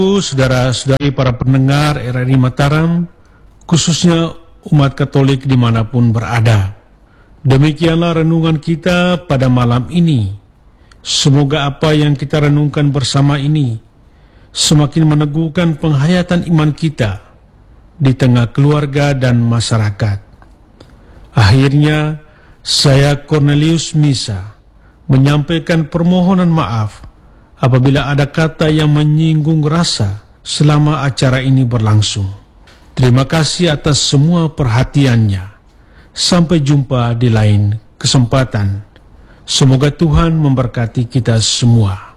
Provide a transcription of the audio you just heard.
Saudara-saudari para pendengar RRI Mataram, khususnya umat Katolik dimanapun berada. Demikianlah renungan kita pada malam ini. Semoga apa yang kita renungkan bersama ini semakin meneguhkan penghayatan iman kita di tengah keluarga dan masyarakat. Akhirnya, saya Cornelius Misa menyampaikan permohonan maaf apabila ada kata yang menyinggung rasa selama acara ini berlangsung. Terima kasih atas semua perhatiannya. Sampai jumpa di lain kesempatan. Semoga Tuhan memberkati kita semua.